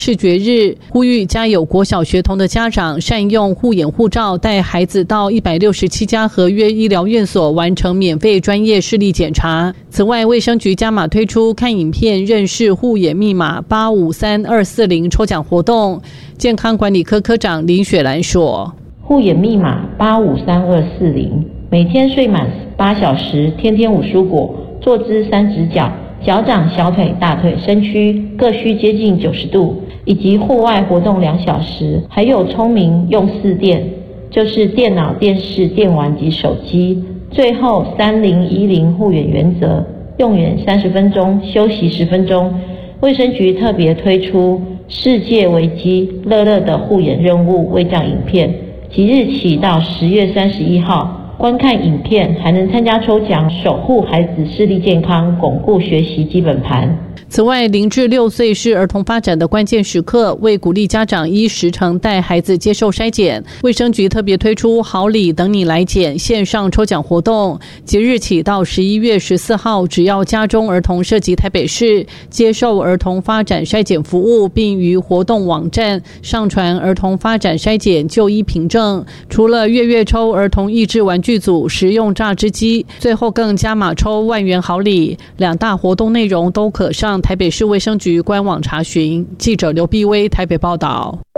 视觉日，呼吁家有国小学童的家长善用护眼护照，带孩子到167家合约医疗院所完成免费专业视力检查。此外，卫生局加码推出看影片认识护眼密码853240抽奖活动。健康管理科科长林雪兰说：“ 护眼密码853240，每天睡满8小时，天天5蔬果，坐姿3直角。”脚掌、小腿、大腿、身躯各需接近90度，以及户外活动2小时，还有聪明用4电，就是电脑、电视、电玩及手机。最后3010护眼原则，用眼30分钟，休息10分钟。卫生局特别推出世界危机乐乐的护眼任务卫教影片，即日起到10月31号。观看影片还能参加抽奖，守护孩子视力健康，巩固学习基本盘。 此外，0至6岁是儿童发展的关键时刻，为鼓励家长依时程带孩子接受筛检，卫生局特别推出好礼等你来检线上抽奖活动，即日起到11月14号，只要家中儿童涉及台北市，接受儿童发展筛检服务，并于活动网站上传儿童发展筛检就医凭证。除了月抽儿童益智玩具组、实用榨汁机，最后更加码抽1万元好礼。2大活动内容都可上台北市卫生局官网查询。记者刘碧薇台北报道。